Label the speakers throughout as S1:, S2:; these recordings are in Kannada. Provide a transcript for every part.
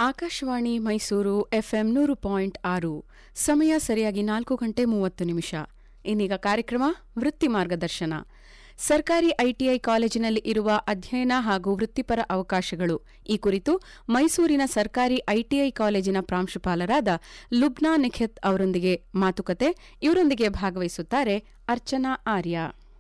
S1: ಆಕಾಶವಾಣಿ ಮೈಸೂರು ಎಫ್ಎಂ 100.6 ಸಮಯ ಸರಿಯಾಗಿ 4:30 ಇನ್ನೀಗ ಕಾರ್ಯಕ್ರಮ ವೃತ್ತಿ ಮಾರ್ಗದರ್ಶನ. ಸರ್ಕಾರಿ ಐಟಿಐ ಕಾಲೇಜಿನಲ್ಲಿ ಇರುವ ಅಧ್ಯಯನ ಹಾಗೂ ವೃತ್ತಿಪರ ಅವಕಾಶಗಳು ಈ ಕುರಿತು ಮೈಸೂರಿನ ಸರ್ಕಾರಿ ಐಟಿಐ ಕಾಲೇಜಿನ ಪ್ರಾಂಶುಪಾಲರಾದ ಲುಬ್ನಾ ನಿಖಿತ್ ಅವರೊಂದಿಗೆ ಮಾತುಕತೆ. ಇವರೊಂದಿಗೆ ಭಾಗವಹಿಸುತ್ತಾರೆ ಅರ್ಚನಾ ಆರ್ಯ.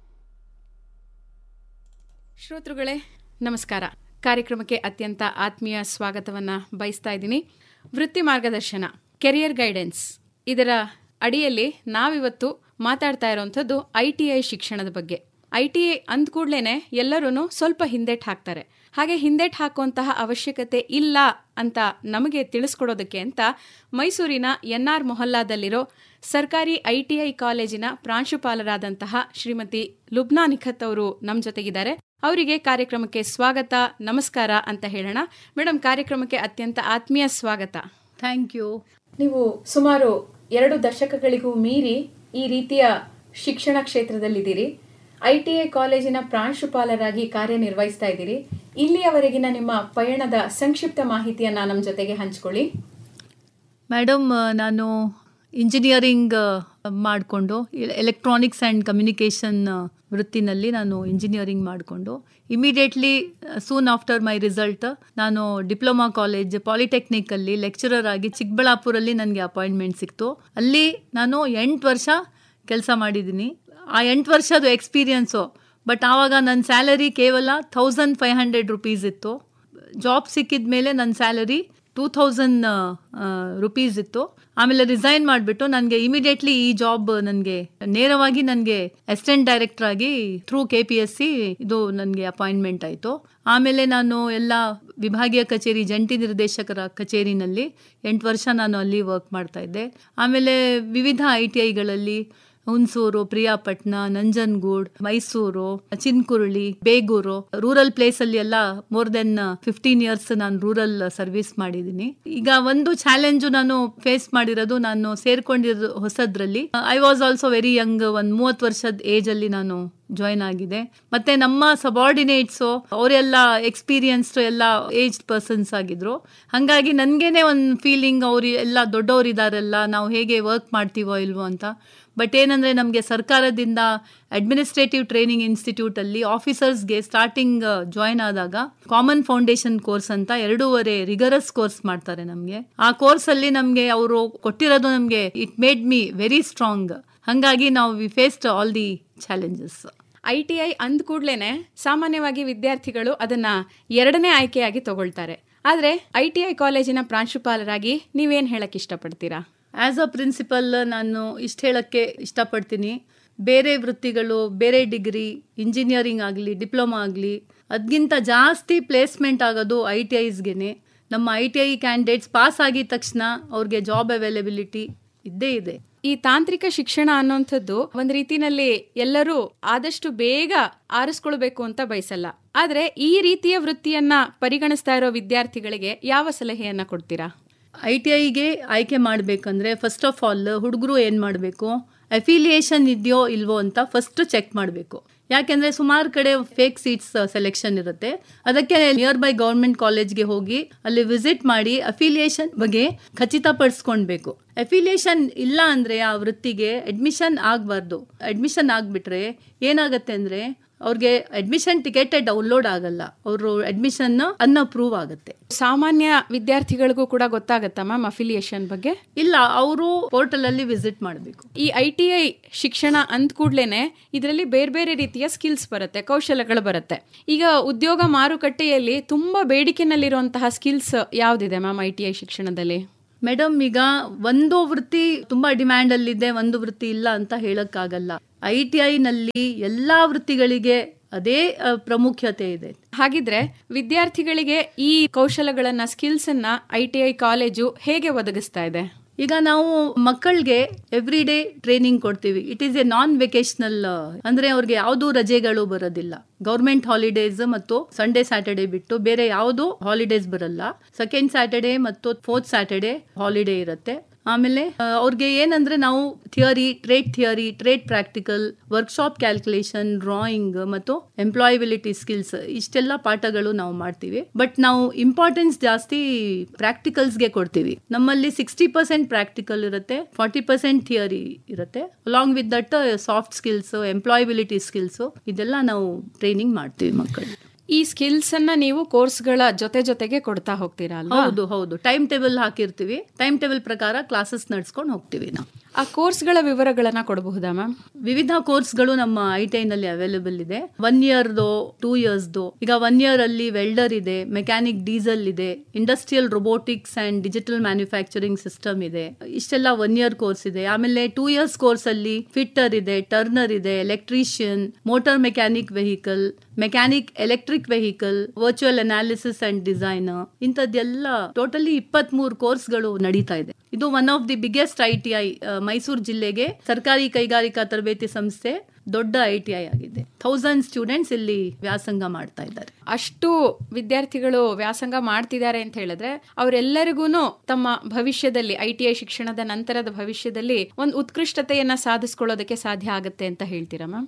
S1: ಶ್ರೋತೃಗಳೇ ನಮಸ್ಕಾರ. ಕಾರ್ಯಕ್ರಮಕ್ಕೆ ಅತ್ಯಂತ ಆತ್ಮೀಯ ಸ್ವಾಗತವನ್ನ ಬಯಸ್ತಾ ಇದ್ದೀನಿ. ವೃತ್ತಿ ಮಾರ್ಗದರ್ಶನ, ಕೆರಿಯರ್ ಗೈಡೆನ್ಸ್, ಇದರ ಅಡಿಯಲ್ಲಿ ನಾವಿವತ್ತು ಮಾತಾಡ್ತಾ ಇರೋಂಥದ್ದು ಐಟಿಐ ಶಿಕ್ಷಣದ ಬಗ್ಗೆ. ಐಟಿಐ ಅಂದ ಕೂಡ್ಲೇನೆ ಎಲ್ಲರೂ ಸ್ವಲ್ಪ ಹಿಂದೆಟ್ ಹಾಕ್ತಾರೆ. ಹಾಗೆ ಹಿಂದೆಟ್ ಹಾಕುವಂತಹ ಅವಶ್ಯಕತೆ ಇಲ್ಲ ಅಂತ ನಮಗೆ ತಿಳಿಸ್ಕೊಡೋದಕ್ಕೆ ಅಂತ ಮೈಸೂರಿನ ಎನ್ಆರ್ ಮೊಹಲ್ಲಾದಲ್ಲಿರೋ ಸರ್ಕಾರಿ ಐಟಿಐ ಕಾಲೇಜಿನ ಪ್ರಾಂಶುಪಾಲರಾದಂತಹ ಶ್ರೀಮತಿ ಲುಬ್ನಾ ನಿಖತ್ ಅವರು ನಮ್ಮ ಜೊತೆಗಿದ್ದಾರೆ. ಅವರಿಗೆ ಕಾರ್ಯಕ್ರಮಕ್ಕೆ ಸ್ವಾಗತ, ನಮಸ್ಕಾರ ಅಂತ ಹೇಳೋಣ. ಮೇಡಮ್, ಕಾರ್ಯಕ್ರಮಕ್ಕೆ ಅತ್ಯಂತ ಆತ್ಮೀಯ ಸ್ವಾಗತ.
S2: Thank you.
S1: ನೀವು ಸುಮಾರು 2 ದಶಕಗಳಿಗೂ ಮೀರಿ ಈ ರೀತಿಯ ಶಿಕ್ಷಣ ಕ್ಷೇತ್ರದಲ್ಲಿದ್ದೀರಿ. ಐಟಿಐ ಕಾಲೇಜಿನ ಪ್ರಾಂಶುಪಾಲರಾಗಿ ಕಾರ್ಯನಿರ್ವಹಿಸ್ತಾ ಇದ್ದೀರಿ. ಇಲ್ಲಿಯವರೆಗಿನ ನಿಮ್ಮ ಪಯಣದ ಸಂಕ್ಷಿಪ್ತ ಮಾಹಿತಿಯನ್ನ ನಮ್ಮ ಜೊತೆಗೆ ಹಂಚ್ಕೊಳ್ಳಿ.
S2: ಮೇಡಮ್, ನಾನು ಇಂಜಿನಿಯರಿಂಗ್ ಮಾಡಿಕೊಂಡು ಎಲೆಕ್ಟ್ರಾನಿಕ್ಸ್ ಆ್ಯಂಡ್ ಕಮ್ಯುನಿಕೇಷನ್ ವೃತ್ತಿನಲ್ಲಿ ನಾನು ಇಂಜಿನಿಯರಿಂಗ್ ಮಾಡಿಕೊಂಡು immediately soon after my result ನಾನು ಡಿಪ್ಲೊಮಾ ಕಾಲೇಜ್ ಪಾಲಿಟೆಕ್ನಿಕಲ್ಲಿ ಲೆಕ್ಚರರ್ ಆಗಿ ಚಿಕ್ಕಬಳ್ಳಾಪುರಲ್ಲಿ ನನಗೆ ಅಪಾಯಿಂಟ್ಮೆಂಟ್ ಸಿಕ್ತು. ಅಲ್ಲಿ ನಾನು 8 ವರ್ಷ ಕೆಲಸ ಮಾಡಿದ್ದೀನಿ. ಆ 8 ವರ್ಷದ ಎಕ್ಸ್ಪೀರಿಯನ್ಸು. ಬಟ್ ಆವಾಗ ನನ್ನ ಸ್ಯಾಲರಿ ಕೇವಲ 1500 ರುಪೀಸ್ ಇತ್ತು. ಜಾಬ್ ಸಿಕ್ಕಿದ ಮೇಲೆ ನನ್ನ ಸ್ಯಾಲರಿ 2000 ರುಪೀಸ್ ಇತ್ತು. ಆಮೇಲೆ ರಿಸೈನ್ ಮಾಡಿಬಿಟ್ಟು ನನಗೆ ಇಮಿಡಿಯೇಟ್ಲಿ ಈ ಜಾಬ್ ನನಗೆ ನೇರವಾಗಿ ನನಗೆ ಅಸಿಸ್ಟೆಂಟ್ ಡೈರೆಕ್ಟರ್ ಆಗಿ ಥ್ರೂ KPSC ಇದು ನನಗೆ ಅಪಾಯಿಂಟ್ಮೆಂಟ್ ಆಯಿತು. ಆಮೇಲೆ ನಾನು ಎಲ್ಲ ವಿಭಾಗೀಯ ಕಚೇರಿ ಜಂಟಿ ನಿರ್ದೇಶಕರ ಕಚೇರಿನಲ್ಲಿ 8 ವರ್ಷ ನಾನು ಅಲ್ಲಿ ವರ್ಕ್ ಮಾಡ್ತಾ ಇದ್ದೆ. ಆಮೇಲೆ ವಿವಿಧ ITIಗಳಲ್ಲಿ ಹುಣಸೂರು, ಪ್ರಿಯಾಪಟ್ನ, ನಂಜನಗೂಡ್, ಮೈಸೂರು, ಚಿನ್ಕುರುಳಿ, ಬೇಗೂರು, ರೂರಲ್ ಪ್ಲೇಸ್ ಅಲ್ಲಿ ಎಲ್ಲ ಮೋರ್ ದೆನ್ 15 ಇಯರ್ಸ್ ನಾನು ರೂರಲ್ ಸರ್ವಿಸ್ ಮಾಡಿದ್ದೀನಿ. ಈಗ ಒಂದು ಚಾಲೆಂಜು ನಾನು ಫೇಸ್ ಮಾಡಿರೋದು, ನಾನು ಸೇರ್ಕೊಂಡಿರೋದು ಹೊಸದ್ರಲ್ಲಿ. I was also very Young, ಒಂದು 30 ವರ್ಷದ ಏಜ್ ಅಲ್ಲಿ ನಾನು ಜಾಯ್ನ್ ಆಗಿದೆ. ಮತ್ತೆ ನಮ್ಮ ಸಬಾರ್ಡಿನೇಟ್ಸು ಅವರೆಲ್ಲ ಎಕ್ಸ್ಪೀರಿಯನ್ಸ್ಡ್ ಎಲ್ಲ ಏಜ್ಡ್ ಪರ್ಸನ್ಸ್ ಆಗಿದ್ರು. ಹಾಗಾಗಿ ನನಗೇನೆ ಒಂದು ಫೀಲಿಂಗ್, ಅವ್ರು ಎಲ್ಲ ದೊಡ್ಡವರಿದ್ದಾರಲ್ಲ, ನಾವು ಹೇಗೆ ವರ್ಕ್ ಮಾಡ್ತೀವೋ ಇಲ್ವೋ ಅಂತ. ಬಟ್ ಏನಂದರೆ ನಮಗೆ ಸರ್ಕಾರದಿಂದ ಅಡ್ಮಿನಿಸ್ಟ್ರೇಟಿವ್ ಟ್ರೈನಿಂಗ್ ಇನ್ಸ್ಟಿಟ್ಯೂಟಲ್ಲಿ ಆಫೀಸರ್ಸ್ಗೆ ಸ್ಟಾರ್ಟಿಂಗ್ ಜಾಯ್ನ್ ಆದಾಗ ಕಾಮನ್ ಫೌಂಡೇಶನ್ ಕೋರ್ಸ್ ಅಂತ 2.5 ರಿಗರಸ್ ಕೋರ್ಸ್ ಮಾಡ್ತಾರೆ ನಮಗೆ. ಆ ಕೋರ್ಸಲ್ಲಿ ನಮಗೆ ಅವರು ಕೊಟ್ಟಿರೋದು ನಮಗೆ it made me very strong. ಹಾಗಾಗಿ ನಾವು V faced all the challenges.
S1: ITI ಅಂದ ಕೂಡ್ಲೇನೆ ಸಾಮಾನ್ಯವಾಗಿ ವಿದ್ಯಾರ್ಥಿಗಳು ಅದನ್ನ 2ನೇ ಆಯ್ಕೆಯಾಗಿ ತಗೊಳ್ತಾರೆ. ಆದರೆ ಐಟಿಐ ಕಾಲೇಜಿನ ಪ್ರಾಂಶುಪಾಲರಾಗಿ ನೀವೇನು ಹೇಳಕ್ ಇಷ್ಟಪಡ್ತೀರಾ?
S2: ಆಸ್ ಅ ಪ್ರಿನ್ಸಿಪಲ್ ನಾನು ಇಷ್ಟು ಹೇಳಕ್ಕೆ ಇಷ್ಟಪಡ್ತೀನಿ, ಬೇರೆ ವೃತ್ತಿಗಳು, ಬೇರೆ ಡಿಗ್ರಿ, ಇಂಜಿನಿಯರಿಂಗ್ ಆಗಲಿ, ಡಿಪ್ಲೊಮಾ ಆಗಲಿ, ಅದಕ್ಕಿಂತ ಜಾಸ್ತಿ ಪ್ಲೇಸ್ಮೆಂಟ್ ಆಗೋದು ITIಸ್ಗೆ. ನಮ್ಮ ITI ಕ್ಯಾಂಡಿಡೇಟ್ಸ್ ಪಾಸ್ ಆಗಿದ ತಕ್ಷಣ ಅವ್ರಿಗೆ ಜಾಬ್ ಅವೈಲಬಿಲಿಟಿ ಇದ್ದೇ ಇದೆ.
S1: ಈ ತಾಂತ್ರಿಕ ಶಿಕ್ಷಣ ಅನ್ನೋಂಥದ್ದು ಒಂದು ರೀತಿನಲ್ಲಿ ಎಲ್ಲರೂ ಆದಷ್ಟು ಬೇಗ ಆರಿಸ್ಕೊಳ್ಬೇಕು ಅಂತ ಬಯಸಲ್ಲ. ಆದ್ರೆ ಈ ರೀತಿಯ ವೃತ್ತಿಯನ್ನ ಪರಿಗಣಿಸ್ತಾ ಇರೋ ವಿದ್ಯಾರ್ಥಿಗಳಿಗೆ ಯಾವ ಸಲಹೆಯನ್ನ ಕೊಡ್ತೀರಾ?
S2: ITIಗೆ ಆಯ್ಕೆ ಮಾಡಬೇಕಂದ್ರೆ ಫಸ್ಟ್ ಆಫ್ ಆಲ್ ಹುಡುಗರು ಏನು ಮಾಡಬೇಕು, ಅಫಿಲಿಯೇಷನ್ ಇದೆಯೋ ಇಲ್ವೋ ಅಂತ ಫಸ್ಟ್ ಚೆಕ್ ಮಾಡಬೇಕು. ಯಾಕೆಂದರೆ ಸುಮಾರು ಕಡೆ ಫೇಕ್ ಸೀಟ್ಸ್ ಸೆಲೆಕ್ಷನ್ ಇರುತ್ತೆ. ಅದಕ್ಕೆ ನಿಯರ್ ಬೈ ಗೌರ್ಮೆಂಟ್ ಕಾಲೇಜ್ಗೆ ಹೋಗಿ ಅಲ್ಲಿ ವಿಸಿಟ್ ಮಾಡಿ ಅಫಿಲಿಯೇಷನ್ ಬಗ್ಗೆ ಖಚಿತಪಡಿಸ್ಕೊಳ್ಬೇಕು. ಅಫಿಲಿಯೇಷನ್ ಇಲ್ಲ ಅಂದರೆ ಆ ವೃತ್ತಿಗೆ ಅಡ್ಮಿಷನ್ ಆಗಬಾರ್ದು. ಅಡ್ಮಿಷನ್ ಆಗಿಬಿಟ್ರೆ ಏನಾಗುತ್ತೆ ಅಂದರೆ ಅವ್ರಿಗೆ ಅಡ್ಮಿಷನ್ ಟಿಕೆಟ್ ಡೌನ್ಲೋಡ್ ಆಗಲ್ಲ, ಅವರು ಅಡ್ಮಿಷನ್ ಅನ್ಅಪ್ರೂವ್ ಆಗುತ್ತೆ.
S1: ಸಾಮಾನ್ಯ ವಿದ್ಯಾರ್ಥಿಗಳಿಗೂ ಕೂಡ ಗೊತ್ತಾಗತ್ತಾ ಮ್ಯಾಮ್ ಅಫಿಲಿಯೇಷನ್ ಬಗ್ಗೆ?
S2: ಇಲ್ಲ, ಅವರು ಪೋರ್ಟಲ್ ಅಲ್ಲಿ ವಿಸಿಟ್ ಮಾಡಬೇಕು.
S1: ಈ ITI ಶಿಕ್ಷಣ ಅಂದ ಕೂಡ್ಲೇನೆ ಇದರಲ್ಲಿ ಬೇರೆ ಬೇರೆ ರೀತಿಯ ಸ್ಕಿಲ್ಸ್ ಬರುತ್ತೆ, ಕೌಶಲ್ಯಗಳು ಬರುತ್ತೆ. ಈಗ ಉದ್ಯೋಗ ಮಾರುಕಟ್ಟೆಯಲ್ಲಿ ತುಂಬಾ ಬೇಡಿಕೆನಲ್ಲಿರುವಂತಹ ಸ್ಕಿಲ್ಸ್ ಯಾವ್ದಿದೆ ಮ್ಯಾಮ್ ITI ಶಿಕ್ಷಣದಲ್ಲಿ?
S2: ಮೇಡಮ್, ಈಗ ಒಂದು ವೃತ್ತಿ ತುಂಬಾ ಡಿಮ್ಯಾಂಡ್ ಅಲ್ಲಿದೆ, ಒಂದು ವೃತ್ತಿ ಇಲ್ಲ ಅಂತ ಹೇಳಕ್ಕಾಗಲ್ಲ. ITIನಲ್ಲಿ ಎಲ್ಲಾ ವೃತ್ತಿಗಳಿಗೆ ಅದೇ ಪ್ರಾಮುಖ್ಯತೆ ಇದೆ.
S1: ಹಾಗಿದ್ರೆ ವಿದ್ಯಾರ್ಥಿಗಳಿಗೆ ಈ ಕೌಶಲಗಳನ್ನ, ಸ್ಕಿಲ್ಸ್ ಅನ್ನ ITI ಕಾಲೇಜು ಹೇಗೆ ಒದಗಿಸ್ತಾ ಇದೆ?
S2: ಈಗ ನಾವು ಮಕ್ಕಳಿಗೆ ಎವ್ರಿ ಡೇ ಟ್ರೈನಿಂಗ್ ಕೊಡ್ತೀವಿ. It is A non vocational, ಅಂದ್ರೆ ಅವ್ರಿಗೆ ಯಾವ್ದು ರಜೆಗಳು ಬರೋದಿಲ್ಲ. ಗೌರ್ಮೆಂಟ್ ಹಾಲಿಡೇಸ್ ಮತ್ತು ಸಂಡೇ ಸ್ಯಾಟರ್ಡೇ ಬಿಟ್ಟು ಬೇರೆ ಯಾವುದು ಹಾಲಿಡೇಸ್ ಬರಲ್ಲ. ಸೆಕೆಂಡ್ ಸ್ಯಾಟರ್ಡೇ ಮತ್ತು 4th ಸ್ಯಾಟರ್ಡೇ ಹಾಲಿಡೇ ಇರುತ್ತೆ. ಆಮೇಲೆ ಅವ್ರಿಗೆ ಏನಂದ್ರೆ ನಾವು theory, trade practical, workshop calculation, drawing ಮತ್ತು ಎಂಪ್ಲಾಯಬಿಲಿಟಿ ಸ್ಕಿಲ್ಸ್ ಇಷ್ಟೆಲ್ಲ ಪಾಠಗಳು ನಾವು ಮಾಡ್ತೀವಿ. ಬಟ್ ನಾವು ಇಂಪಾರ್ಟೆನ್ಸ್ ಜಾಸ್ತಿ ಪ್ರಾಕ್ಟಿಕಲ್ಸ್ಗೆ ಕೊಡ್ತೀವಿ. ನಮ್ಮಲ್ಲಿ 60% ಪ್ರಾಕ್ಟಿಕಲ್ ಇರುತ್ತೆ, 40% ಥಿಯರಿ ಇರುತ್ತೆ. Along with that soft skills, employability skills ಇದೆಲ್ಲ ನಾವು ಟ್ರೈನಿಂಗ್ ಮಾಡ್ತೀವಿ ಮಕ್ಕಳಿಗೆ.
S1: ಈ ಸ್ಕಿಲ್ಸ್ ಅನ್ನ ನೀವು ಕೋರ್ಸ್ಗಳ ಜೊತೆಗೆ ಕೊಡ್ತಾ ಹೋಗ್ತೀರಾ ಅಲ್ವಾ?
S2: ಹೌದು. ಟೈಮ್ ಟೇಬಲ್ ಹಾಕಿರ್ತೀವಿ. ಟೈಮ್ ಟೇಬಲ್ ಪ್ರಕಾರ ಕ್ಲಾಸಸ್ ನಡ್ಸ್ಕೊಂಡು ಹೋಗ್ತೀವಿ ನಾವು.
S1: ಆ ಕೋರ್ಸ್ಗಳ ವಿವರಗಳನ್ನ ಕೊಡಬಹುದಾ ಮ್ಯಾಮ್?
S2: ವಿವಿಧ ಕೋರ್ಸ್ಗಳು ನಮ್ಮ ITI ನಲ್ಲಿ ಅವೈಲೇಬಲ್ ಇದೆ. 1 ಇಯರ್ದು, 2 ಇಯರ್ಸ್ದು. ಈಗ 1 ಇಯರ್ ಅಲ್ಲಿ ವೆಲ್ಡರ್ ಇದೆ, ಮೆಕ್ಯಾನಿಕ್ ಡೀಸೆಲ್ ಇದೆ, industrial robotics and digital manufacturing system ಇದೆ. ಇಷ್ಟೆಲ್ಲ 1 ಇಯರ್ ಕೋರ್ಸ್ ಇದೆ. ಆಮೇಲೆ 2 ಇಯರ್ಸ್ ಕೋರ್ಸ್ ಅಲ್ಲಿ ಫಿಟ್ಟರ್ ಇದೆ, ಟರ್ನರ್ ಇದೆ, electrician, motor mechanic vehicle, mechanic electric vehicle, virtual analysis and design, ಇಂಥದ್ದೆಲ್ಲ ಟೋಟಲಿ 23 ಕೋರ್ಸ್ಗಳು ನಡೀತಾ ಇದೆ. ಇದು one of the biggest ITI. Mysuru ಜಿಲ್ಲೆಗೆ ಸರ್ಕಾರಿ ಕೈಗಾರಿಕಾ ತರಬೇತಿ ಸಂಸ್ಥೆ ದೊಡ್ಡ ITI ಆಗಿದೆ. 1000 ಸ್ಟೂಡೆಂಟ್ಸ್ ಇಲ್ಲಿ ವ್ಯಾಸಂಗ ಮಾಡ್ತಾ ಇದ್ದಾರೆ.
S1: ಅಷ್ಟು ವಿದ್ಯಾರ್ಥಿಗಳು ವ್ಯಾಸಂಗ ಮಾಡ್ತಿದ್ದಾರೆ ಅಂತ ಹೇಳಿದ್ರೆ ಅವರೆಲ್ಲರಿಗೂ ತಮ್ಮ ಭವಿಷ್ಯದಲ್ಲಿ ITI ಶಿಕ್ಷಣದ ನಂತರದ ಭವಿಷ್ಯದಲ್ಲಿ ಒಂದು ಉತ್ಕೃಷ್ಟತೆಯನ್ನ ಸಾಧಿಸ್ಕೊಳ್ಳೋದಕ್ಕೆ ಸಾಧ್ಯ ಆಗುತ್ತೆ ಅಂತ ಹೇಳ್ತೀರಾ ಮ್ಯಾಮ್?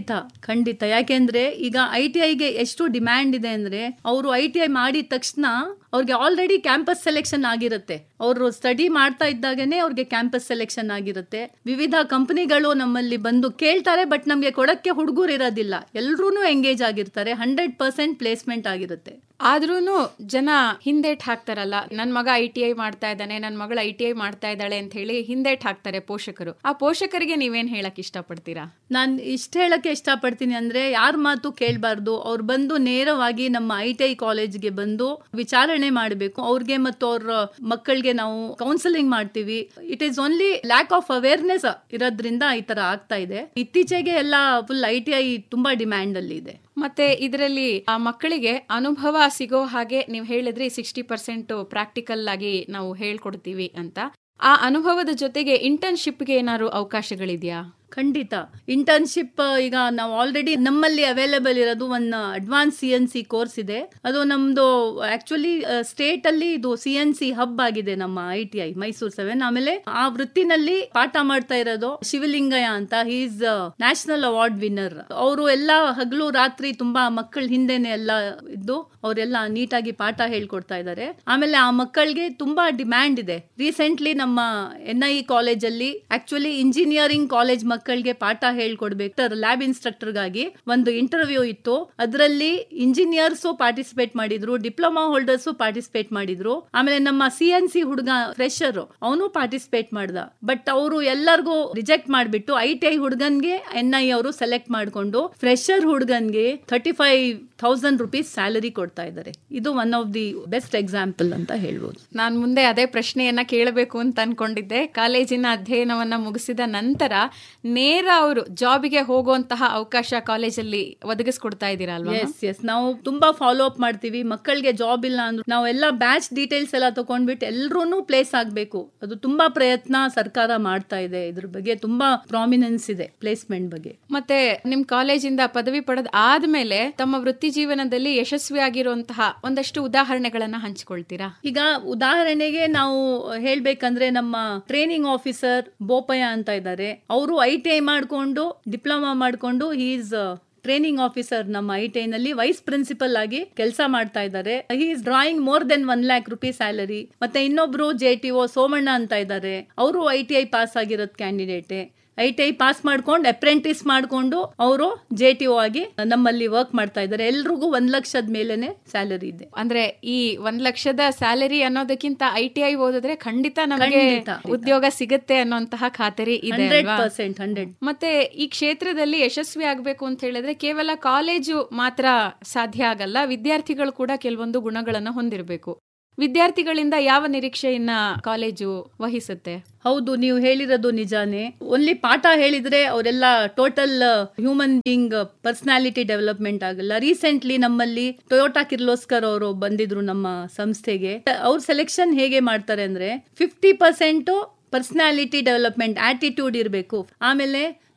S2: ಖಂಡಿತ. ಯಾಕೆಂದ್ರೆ ಈಗ ITIಗೆ ಎಷ್ಟು ಡಿಮ್ಯಾಂಡ್ ಇದೆ ಅಂದ್ರೆ ಅವರು ITI ಮಾಡಿದ ತಕ್ಷಣ ಅವ್ರಿಗೆ ಆಲ್ರೆಡಿ ಕ್ಯಾಂಪಸ್ ಸೆಲೆಕ್ಷನ್ ಆಗಿರುತ್ತೆ. ಅವರು ಸ್ಟಡಿ ಮಾಡ್ತಾ ಇದ್ದಾಗನೇ ಅವ್ರಿಗೆ ಕ್ಯಾಂಪಸ್ ಸೆಲೆಕ್ಷನ್ ಆಗಿರುತ್ತೆ. ವಿವಿಧ ಕಂಪನಿಗಳು ನಮ್ಮಲ್ಲಿ ಬಂದು ಕೇಳ್ತಾರೆ, ಬಟ್ ನಮ್ಗೆ ಕೊಡಕ್ಕೆ ಹುಡುಗರು ಇರೋದಿಲ್ಲ. ಎಲ್ರೂನು ಎಂಗೇಜ್ ಆಗಿರ್ತಾರೆ. 100% ಪ್ಲೇಸ್ಮೆಂಟ್ ಆಗಿರುತ್ತೆ.
S1: ಆದ್ರೂನು ಜನ ಹಿಂದೇಟ್ ಹಾಕ್ತಾರಲ್ಲ, ನನ್ ಮಗ ITI ಮಾಡ್ತಾ ಇದ್ದಾನೆ, ನನ್ ಮಗಳು ITI ಮಾಡ್ತಾ ಇದ್ದಾಳೆ ಅಂತ ಹೇಳಿ ಹಿಂದೇಟ್ ಹಾಕ್ತಾರೆ ಪೋಷಕರು. ಆ ಪೋಷಕರಿಗೆ ನೀವೇನ್ ಹೇಳಕ್ ಇಷ್ಟಪಡ್ತೀರಾ?
S2: ನಾನು ಹೇಳಕ್ಕೆ ಇಷ್ಟಪಡ್ತೀನಿ ಅಂದ್ರೆ, ಯಾರ ಮಾತು ಕೇಳಬಾರ್ದು. ಅವ್ರು ಬಂದು ನೇರವಾಗಿ ನಮ್ಮ ITI ಕಾಲೇಜ್ಗೆ ಬಂದು ವಿಚಾರಣೆ ಮಾಡಬೇಕು. ಅವ್ರಿಗೆ ಮತ್ತು ಅವ್ರ ಮಕ್ಕಳಿಗೆ ನಾವು ಕೌನ್ಸಿಲಿಂಗ್ ಮಾಡ್ತೀವಿ. It is only lack of awareness ಇರೋದ್ರಿಂದ ಈ ತರ ಆಗ್ತಾ ಇದೆ. ಇತ್ತೀಚೆಗೆ ಎಲ್ಲ ಫುಲ್ ITI ತುಂಬಾ ಡಿಮ್ಯಾಂಡ್ ಅಲ್ಲಿ ಇದೆ.
S1: ಮತ್ತೆ ಇದರಲ್ಲಿ ಆ ಮಕ್ಕಳಿಗೆ ಅನುಭವ ಸಿಗೋ ಹಾಗೆ ನೀವು ಹೇಳಿದ್ರಿ 60% ಪ್ರಾಕ್ಟಿಕಲ್ ಆಗಿ ನಾವು ಹೇಳ್ಕೊಡ್ತೀವಿ ಅಂತ. ಆ ಅನುಭವದ ಜೊತೆಗೆ ಇಂಟರ್ನ್ಶಿಪ್ಗೆ ಏನಾದ್ರು ಅವಕಾಶಗಳಿದೆಯಾ?
S2: ಖಂಡಿತ. ಇಂಟರ್ನ್ಶಿಪ್ ಈಗ ನಾವು ಆಲ್ರೆಡಿ ನಮ್ಮಲ್ಲಿ ಅವೈಲೇಬಲ್ ಇರೋದು ಒಂದು ಅಡ್ವಾನ್ಸ್ CNC ಕೋರ್ಸ್ ಇದೆ. ಅದು ನಮ್ದು ಆಕ್ಚುಲಿ ಸ್ಟೇಟ್ ಅಲ್ಲಿ ಇದು CNC ಹಬ್ ಆಗಿದೆ ನಮ್ಮ ITI ಮೈಸೂರು 7. ಆಮೇಲೆ ಆ ವೃತ್ತಿನಲ್ಲಿ ಪಾಠ ಮಾಡ್ತಾ ಇರೋದು ಶಿವಲಿಂಗಯ್ಯ ಅಂತ, he is national award winner. ಅವರು ಎಲ್ಲ ಹಗಲು ರಾತ್ರಿ ತುಂಬಾ ಮಕ್ಕಳ ಹಿಂದೆನೆ ಎಲ್ಲ ಇದ್ದು ಅವರೆಲ್ಲ ನೀಟಾಗಿ ಪಾಠ ಹೇಳ್ಕೊಡ್ತಾ ಇದ್ದಾರೆ. ಆಮೇಲೆ ಆ ಮಕ್ಕಳಿಗೆ ತುಂಬಾ ಡಿಮ್ಯಾಂಡ್ ಇದೆ. ರೀಸೆಂಟ್ಲಿ ನಮ್ಮ NIE ಕಾಲೇಜಲ್ಲಿ ಆಕ್ಚುಲಿ ಇಂಜಿನಿಯರಿಂಗ್ ಕಾಲೇಜ್ ಮಕ್ಕಳಿಗೆ ಪಾಠ ಹೇಳ್ಕೊಡ್ಬೇಕು, ಲ್ಯಾಬ್ ಇನ್ಸ್ಟ್ರಕ್ಟರ್ಗಾಗಿ ಒಂದು ಇಂಟರ್ವ್ಯೂ ಇತ್ತು. ಅದರಲ್ಲಿ ಇಂಜಿನಿಯರ್ಸ್ ಪಾರ್ಟಿಸಿಪೇಟ್ ಮಾಡಿದ್ರು, ಡಿಪ್ಲೊಮಾ ಹೋಲ್ಡರ್ಸ್ ಪಾರ್ಟಿಸಿಪೇಟ್ ಮಾಡಿದ್ರು. ಆಮೇಲೆ ನಮ್ಮ CNC ಹುಡುಗ ಫ್ರೆಶರ್ ಅವನು ಪಾರ್ಟಿಸಿಪೇಟ್ ಮಾಡ್ದ. ಬಟ್ ಅವರು ಎಲ್ಲರಿಗೂ ರಿಜೆಕ್ಟ್ ಮಾಡ್ಬಿಟ್ಟು ITI ಹುಡುಗನ್ಗೆ NIE ಅವರು ಸೆಲೆಕ್ಟ್ ಮಾಡ್ಕೊಂಡು ಫ್ರೆಶರ್ ಹುಡುಗನ್ಗೆ 35,000 ರೂಪೀಸ್ ಸ್ಯಾಲರಿ ಕೊಡ್ತಾ ಇದ್ದಾರೆ. ಇದು one of the best example ಅಂತ ಹೇಳ್ಬೋದು.
S1: ನಾನು ಮುಂದೆ ಅದೇ ಪ್ರಶ್ನೆಯನ್ನ ಕೇಳಬೇಕು ಅಂತ ಅನ್ಕೊಂಡಿದ್ದೆ. ಕಾಲೇಜಿನ ಅಧ್ಯಯನವನ್ನ ಮುಗಿಸಿದ ನಂತರ ನೇರ ಅವರು ಜಾಬಿಗೆ ಹೋಗುವಂತಹ ಅವಕಾಶ ಕಾಲೇಜಲ್ಲಿ ಒದಗಿಸ್ಕೊಡ್ತಾ ಇದ್ದೀರಾ ಅಲ್ವಾ?
S2: ಎಸ್, ನಾವು ತುಂಬಾ ಫಾಲೋ ಅಪ್ ಮಾಡ್ತೀವಿ. ಮಕ್ಕಳಿಗೆ ಜಾಬ್ ಇಲ್ಲ ಅಂದ್ರೆ ನಾವು ಎಲ್ಲ ಬ್ಯಾಚ್ ಡೀಟೇಲ್ಸ್ ಎಲ್ಲ ತಗೊಂಡ್ಬಿಟ್ಟು ಎಲ್ರೂ ಪ್ಲೇಸ್ ಆಗ್ಬೇಕು. ಅದು ತುಂಬಾ ಪ್ರಯತ್ನ ಸರ್ಕಾರ ಮಾಡ್ತಾ ಇದೆ. ಇದ್ರ ಬಗ್ಗೆ ತುಂಬಾ ಪ್ರಾಮಿನೆನ್ಸ್ ಇದೆ ಪ್ಲೇಸ್ಮೆಂಟ್ ಬಗ್ಗೆ.
S1: ಮತ್ತೆ ನಿಮ್ ಕಾಲೇಜಿಂದ ಪದವಿ ಪಡೆದ ಆದ್ಮೇಲೆ ತಮ್ಮ ವೃತ್ತಿ ಜೀವನದಲ್ಲಿ ಯಶಸ್ವಿಯಾಗಿರುವಂತಹ ಒಂದಷ್ಟು ಉದಾಹರಣೆಗಳನ್ನ ಹಂಚಿಕೊಳ್ತೀರಾ? ಈಗ
S2: ಉದಾಹರಣೆಗೆ ನಾವು ಹೇಳ್ಬೇಕಂದ್ರೆ ನಮ್ಮ ಟ್ರೈನಿಂಗ್ ಆಫೀಸರ್ ಬೋಪಯ್ಯ ಅಂತ ಇದ್ದಾರೆ. ಅವರು ITI ಮಾಡ್ಕೊಂಡು ಡಿಪ್ಲೊಮಾ ಮಾಡ್ಕೊಂಡು ಈಸ್ ಟ್ರೈನಿಂಗ್ ಆಫೀಸರ್ ನಮ್ಮ ITI ನಲ್ಲಿ ವೈಸ್ ಪ್ರಿನ್ಸಿಪಲ್ ಆಗಿ ಕೆಲಸ ಮಾಡ್ತಾ ಇದ್ದಾರೆ. He is drawing more than 1 lakh rupees salary. ಮತ್ತೆ ಇನ್ನೊಬ್ರು JTO ಸೋಮಣ್ಣ ಅಂತ ಇದ್ದಾರೆ. ಅವರು ITI pass ಆಗಿರೋದ್ candidate. ITI pass ಮಾಡ್ಕೊಂಡು ಅಪ್ರೆಂಟಿಸ್ ಮಾಡ್ಕೊಂಡು ಅವರು JTO ಆಗಿ ನಮ್ಮಲ್ಲಿ ವರ್ಕ್ ಮಾಡ್ತಾ ಇದ್ದಾರೆ. ಎಲ್ರಿಗೂ 1 ಲಕ್ಷದ ಮೇಲೆನೆ ಸ್ಯಾಲರಿ ಇದೆ.
S1: ಅಂದ್ರೆ ಈ 1 ಲಕ್ಷದ ಸ್ಯಾಲರಿ ಅನ್ನೋದಕ್ಕಿಂತ ITI ಓದಿದ್ರೆ ಖಂಡಿತ ನಮಗೆ ಉದ್ಯೋಗ ಸಿಗುತ್ತೆ ಅನ್ನೋಂತಹ ಖಾತರಿ ಇದೆ.
S2: 100%.
S1: ಮತ್ತೆ ಈ ಕ್ಷೇತ್ರದಲ್ಲಿ ಯಶಸ್ವಿ ಆಗ್ಬೇಕು ಅಂತ ಹೇಳಿದ್ರೆ ಕೇವಲ ಕಾಲೇಜು ಮಾತ್ರ ಸಾಧ್ಯ ಆಗಲ್ಲ. ವಿದ್ಯಾರ್ಥಿಗಳು ಕೂಡ ಕೆಲವೊಂದು ಗುಣಗಳನ್ನು ಹೊಂದಿರಬೇಕು. ವಿದ್ಯಾರ್ಥಿಗಳಿಂದ ಯಾವ ನಿರೀಕ್ಷೆಯನ್ನ ಕಾಲೇಜು ವಹಿಸುತ್ತೆ?
S2: ಹೌದು, ನೀವು ಹೇಳಿರೋದು ನಿಜಾನೇ. ಓನ್ಲಿ ಪಾಠ ಹೇಳಿದ್ರೆ ಅವರೆಲ್ಲ total human being personality development ಆಗಲ್ಲ. ರೀಸೆಂಟ್ಲಿ ನಮ್ಮಲ್ಲಿ ಟೊಯೋಟಾ ಕಿರ್ಲೋಸ್ಕರ್ ಅವರು ಬಂದಿದ್ರು ನಮ್ಮ ಸಂಸ್ಥೆಗೆ. ಅವ್ರ ಸೆಲೆಕ್ಷನ್ ಹೇಗೆ ಮಾಡ್ತಾರೆ ಅಂದ್ರೆ 50% ಪರ್ಸನಾಲಿಟಿ ಡೆವಲಪ್ಮೆಂಟ್ ಆಟಿಟ್ಯೂಡ್ ಇರಬೇಕು. ಆಮೇಲೆ